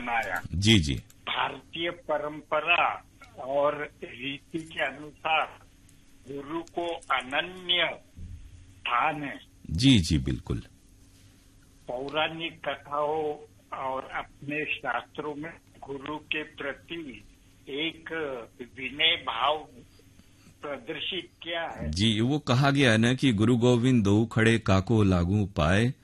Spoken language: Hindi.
बनाया। जी जी। भारतीय परंपरा और रीति के अनुसार गुरु को अनन्य स्थान है। जी जी बिल्कुल। पौराणिक कथाओं और अपने शास्त्रों में गुरु के प्रति एक विनय भाव प्रदर्शित किया है। जी, वो कहा गया है ना कि गुरु गोविंद दो खड़े काको लागू पाए,